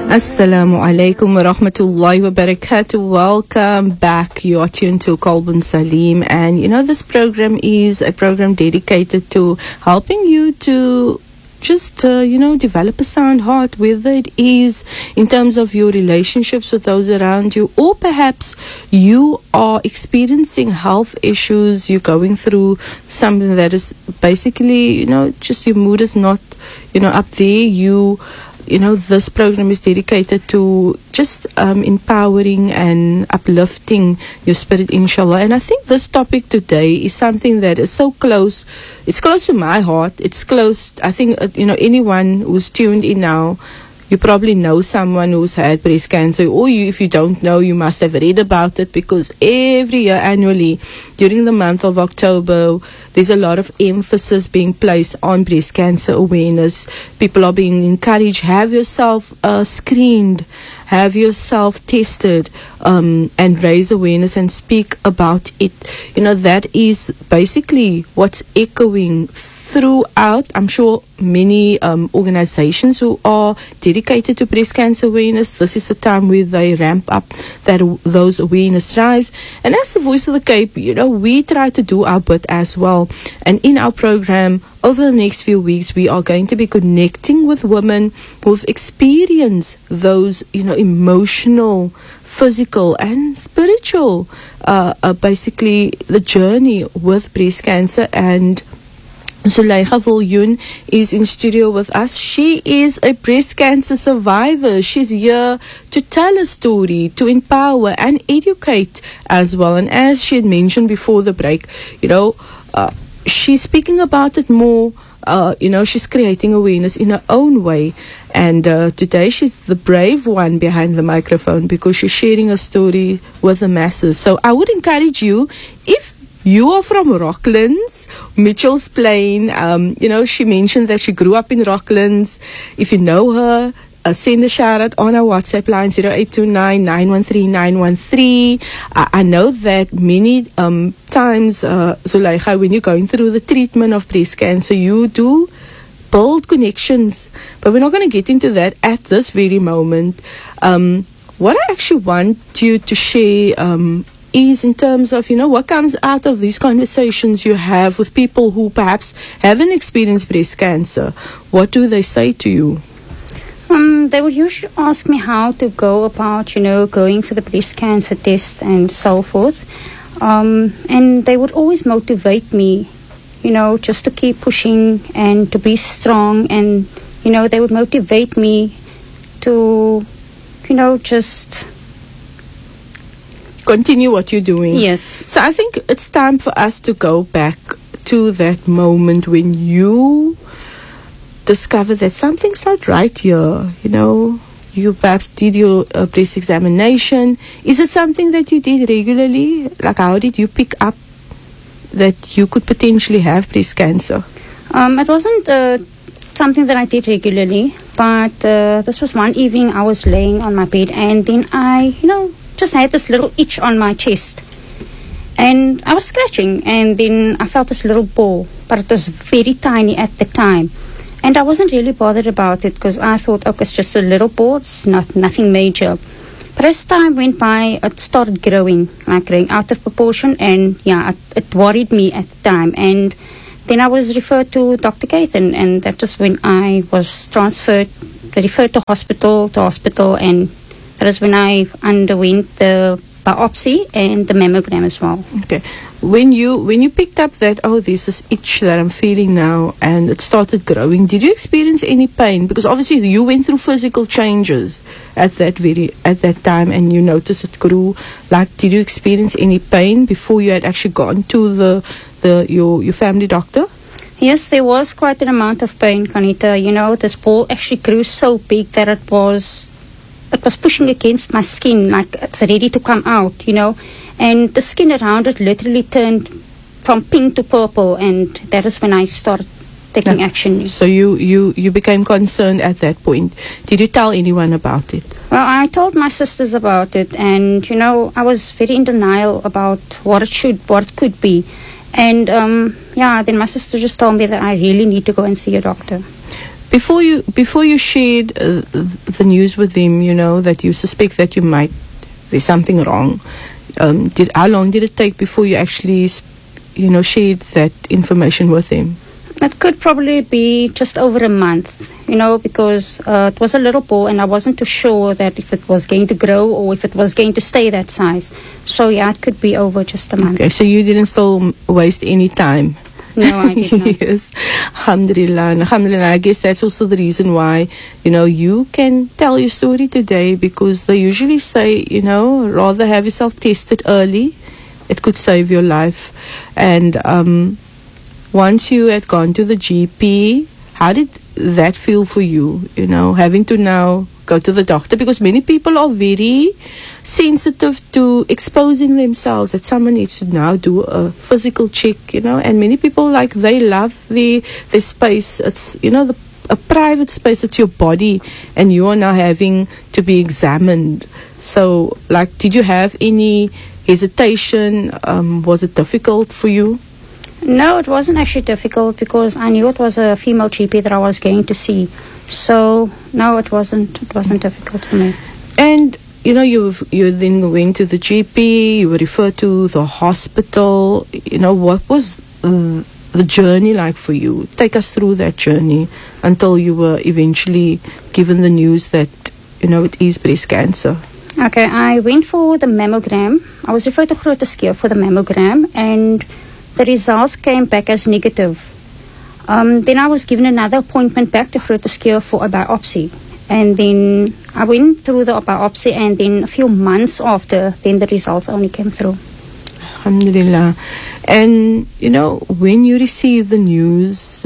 Assalamu alaikum wa rahmatullahi wa barakatuh. Welcome back. You are tuned to Kolbun Salim, and this program is a program dedicated to helping you to just develop a sound heart, whether it is in terms of your relationships with those around you, or perhaps you are experiencing health issues, you're going through something that is basically just your mood is not up there. This program is dedicated to just empowering and uplifting your spirit, inshallah. And I think this topic today is something that is so close. It's close to my heart. It's close. I think, anyone who's tuned in now, you probably know someone who's had breast cancer, or if you don't know, you must have read about it, because every year annually during the month of October, there's a lot of emphasis being placed on breast cancer awareness. People are being encouraged, have yourself screened, have yourself tested, and raise awareness and speak about it. That is basically what's echoing throughout, I'm sure, many organizations who are dedicated to breast cancer awareness. This is the time where they ramp up those awareness drives. And as the Voice of the Cape, we try to do our bit as well. And in our program, over the next few weeks, we are going to be connecting with women who've experienced those, emotional, physical and spiritual, basically the journey with breast cancer. And Zulaikha Viljoen is in studio with us. She is a breast cancer survivor. She's here to tell a story, to empower and educate as well. And as she had mentioned before the break, she's speaking about it more. She's creating awareness in her own way. And today she's the brave one behind the microphone, because she's sharing a story with the masses. So I would encourage you, if you are from Rocklands, Mitchell's Plain. She mentioned that she grew up in Rocklands. If you know her, send a shout out on our WhatsApp line 0829 913 913. I know that many times, Zulaikha, when you're going through the treatment of breast cancer, you do build connections, but we're not going to get into that at this very moment. What I actually want you to share is in terms of, what comes out of these conversations you have with people who perhaps haven't experienced breast cancer. What do they say to you? They would usually ask me how to go about, going for the breast cancer test and so forth. And they would always motivate me, just to keep pushing and to be strong. And, they would motivate me to, just continue what you're doing. Yes. So I think it's time for us to go back to that moment when you discovered that something's not right here. You perhaps did your breast examination. Is it something that you did regularly? Like, how did you pick up that you could potentially have breast cancer? It wasn't something that I did regularly, but this was one evening I was laying on my bed, and then I, just had this little itch on my chest, and I was scratching, and then I felt this little ball, but it was very tiny at the time, and I wasn't really bothered about it, because I thought, okay, it's just a little ball, it's nothing major. But as time went by, it started growing out of proportion, and it worried me at the time. And then I was referred to Dr. Cathan, and that was when I was referred to hospital, and that is when I underwent the biopsy and the mammogram as well. Okay. When you picked up that, there's this itch that I'm feeling now, and it started growing, did you experience any pain? Because obviously you went through physical changes at that time, and you noticed it grew. Like, did you experience any pain before you had actually gone to your family doctor? Yes, there was quite an amount of pain, Kanita. This ball actually grew so big that it was pushing against my skin, like it's ready to come out, and the skin around it literally turned from pink to purple, and that is when I started taking action. So you became concerned at that point. Did you tell anyone about it? Well, I told my sisters about it, and I was very in denial about what it could be. And then my sister just told me that I really need to go and see a doctor. Before you shared the news with him, that you suspect that there's something wrong. How long did it take before you actually, shared that information with him? It could probably be just over a month, because it was a little ball and I wasn't too sure that if it was going to grow or if it was going to stay that size. So, yeah, it could be over just a month. Okay, so you didn't still waste any time. No, I did not. Yes, alhamdulillah. Alhamdulillah. I guess that's also the reason why, you can tell your story today, because they usually say, rather have yourself tested early. It could save your life. And once you had gone to the GP, how did that feel for you, having to now go to the doctor? Because many people are very sensitive to exposing themselves, that someone needs to now do a physical check, and many people, they love the space. It's, a private space. It's your body, and you are now having to be examined. So, did you have any hesitation? Was it difficult for you? No, it wasn't actually difficult, because I knew it was a female GP that I was going to see. So, no, it wasn't difficult for me. And, you then went to the GP, you were referred to the hospital. What was the journey like for you? Take us through that journey until you were eventually given the news that, it is breast cancer. Okay, I went for the mammogram. I was referred to Grooterskloof for the mammogram, and the results came back as negative. Then I was given another appointment back to Grooterskloof for a biopsy. And then I went through the biopsy, and then a few months after, then the results only came through. Alhamdulillah. And, when you received the news,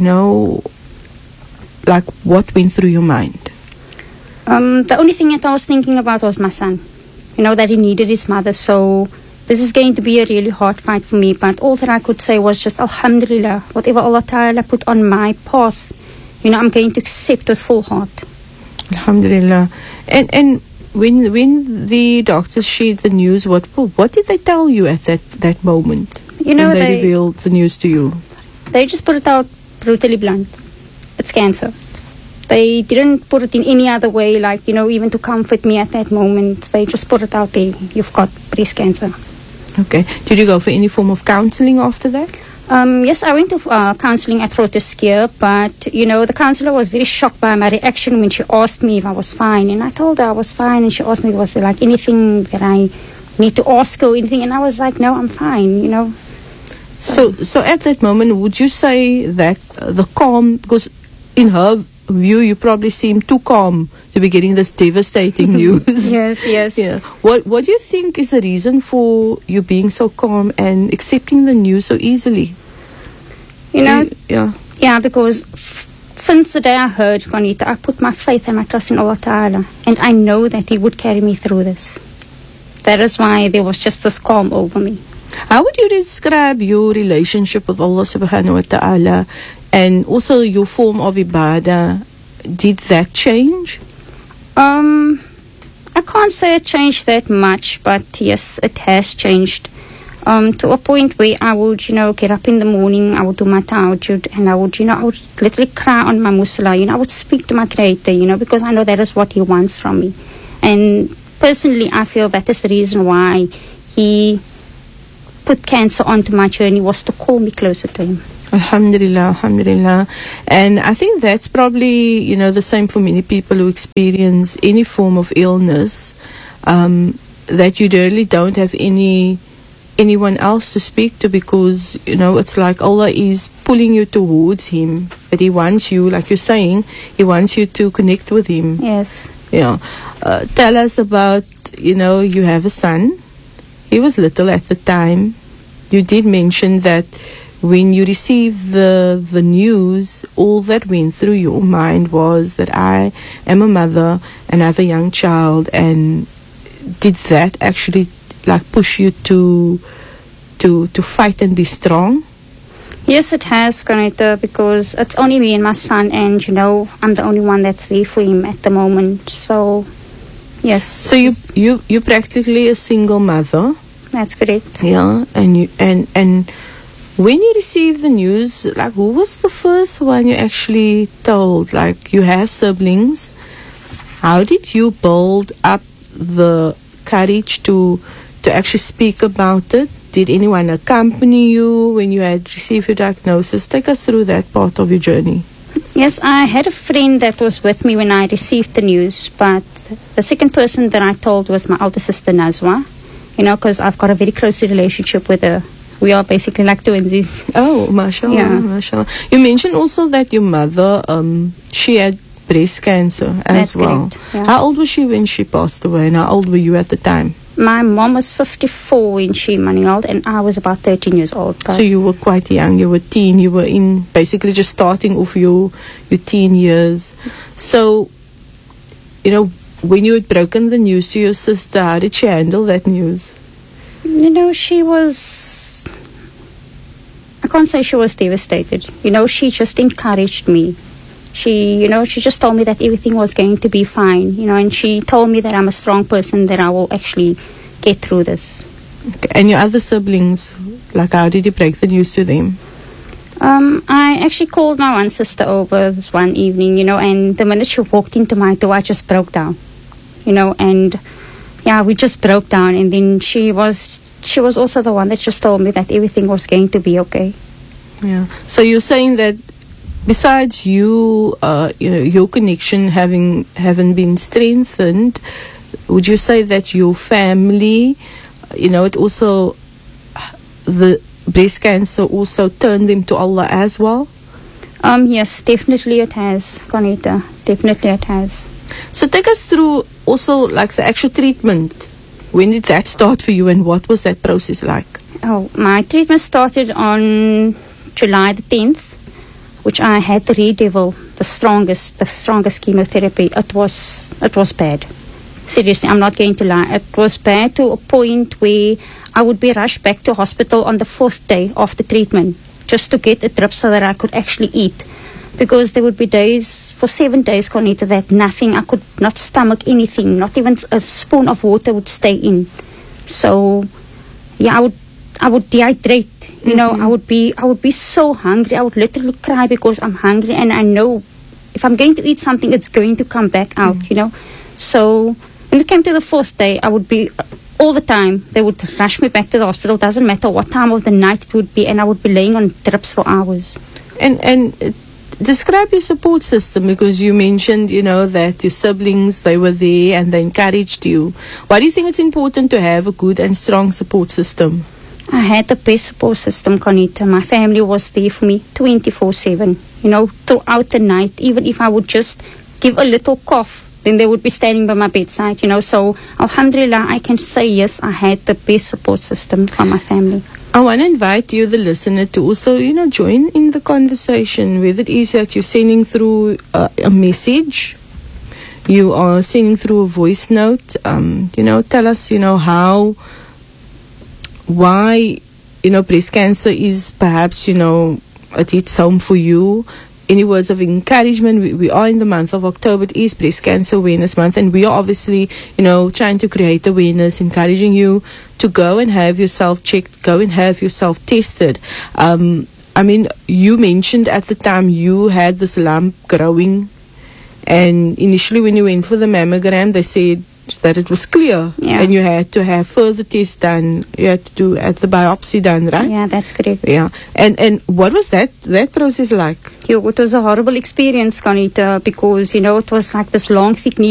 what went through your mind? The only thing that I was thinking about was my son. That he needed his mother. So this is going to be a really hard fight for me. But all that I could say was just Alhamdulillah. Whatever Allah Ta'ala put on my path, I'm going to accept with full heart. Alhamdulillah. And when the doctors shared the news, what did they tell you at that moment? When they revealed the news to you? They just put it out brutally blunt. It's cancer. They didn't put it in any other way, even to comfort me at that moment. They just put it out there. You've got breast cancer. Okay. Did you go for any form of counseling after that? Yes, I went to counseling at Grooterskloof, but, the counselor was very shocked by my reaction when she asked me if I was fine. And I told her I was fine, and she asked me, was there anything that I need to ask her or anything? And I was like, no, I'm fine, So at that moment, would you say that the calm, because in her view, you probably seem too calm to be getting this devastating news. Yes. Yeah. What do you think is the reason for you being so calm and accepting the news so easily? Yeah, because since the day I heard, Juanita, I put my faith and my trust in Allah Ta'ala, and I know that He would carry me through this. That is why there was just this calm over me. How would you describe your relationship with Allah Subhanahu wa Ta'ala, and also your form of ibadah? Did that change? I can't say it changed that much, but yes, it has changed. To a point where I would, get up in the morning, I would do my tahajjud, and I would literally cry on my musalla. I would speak to my Creator, because I know that is what He wants from me. And personally, I feel that is the reason why He put cancer onto my journey, was to call me closer to Him. Alhamdulillah, alhamdulillah. And I think that's probably, the same for many people who experience any form of illness, that you really don't have anyone else to speak to, because, it's like Allah is pulling you towards Him, that He wants you, like you're saying, He wants you to connect with Him. Yes. Yeah. Tell us about, you have a son. He was little at the time. You did mention that when you received the news, all that went through your mind was that I am a mother and I have a young child. And did that actually push you to fight and be strong? Yes, it has, Granita, because it's only me and my son, and I'm the only one that's there for him at the moment. So yes. So you're practically a single mother. That's correct. Yeah, and When you received the news, like, who was the first one you actually told? Like, you have siblings. How did you build up the courage to actually speak about it? Did anyone accompany you when you had received your diagnosis? Take us through that part of your journey. Yes, I had a friend that was with me when I received the news, but the second person that I told was my older sister, Nazwa, because I've got a very close relationship with her. We are basically like twinsies. Oh, mashallah, Yeah. mashallah. You mentioned also that your mother, she had breast cancer as That's well. correct, yeah. How old was she when she passed away, and how old were you at the time? My mom was 54 when she mangled, and I was about 13 years old. So you were quite young. You were teen. You were in basically just starting off your teen years. So, when you had broken the news to your sister, how did she handle that news? She was, I can't say she was devastated. She just encouraged me. She just told me that everything was going to be fine, and she told me that I'm a strong person, that I will actually get through this. Okay. And your other siblings, like, how did you break the news to them? I actually called my one sister over this one evening, and the minute she walked into my door, I just broke down, and yeah, we just broke down. And then she was also the one that just told me that everything was going to be okay. Yeah. So you're saying that besides you, your connection having been strengthened, would you say that your family, it also, the breast cancer also turned them to Allah as well? Yes, definitely it has, Conita. Definitely it has. So take us through also, like, the actual treatment. When did that start for you, and what was that process like? Oh, my treatment started on July the 10th, which I had the Redevil, the strongest chemotherapy. It was bad. Seriously, I'm not going to lie. It was bad to a point where I would be rushed back to hospital on the 4th day of the treatment just to get a drip so that I could actually eat. Because there would be days, for 7 days, Conita, that nothing, I could not stomach anything, not even a spoon of water would stay in. So, yeah, I would dehydrate. I would be so hungry. I would literally cry because I'm hungry, and I know if I'm going to eat something, it's going to come back out. So when it came to the 4th day, I would be all the time. They would rush me back to the hospital. Doesn't matter what time of the night it would be, and I would be laying on drips for hours. And describe your support system, because you mentioned, that your siblings, they were there and they encouraged you. Why do you think it's important to have a good and strong support system? I had the best support system, Conita. My family was there for me 24/7, throughout the night. Even if I would just give a little cough, then they would be standing by my bedside, So, alhamdulillah, I can say, yes, I had the best support system from my family. I want to invite you, the listener, to also, join in the conversation, whether it is that you're sending through a message, you are sending through a voice note, tell us, why, breast cancer is perhaps, it hits home for you. Any words of encouragement? We are in the month of October. It is Breast Cancer Awareness Month, and we are obviously, trying to create awareness, encouraging you to go and have yourself checked, go and have yourself tested. You mentioned at the time you had this lump growing, and initially when you went for the mammogram, they said that it was clear, and you had to have further tests done. You had to have the biopsy done, right? Yeah, that's correct. Yeah, and what was that process like? It was a horrible experience, Conita, because it was like this long, thick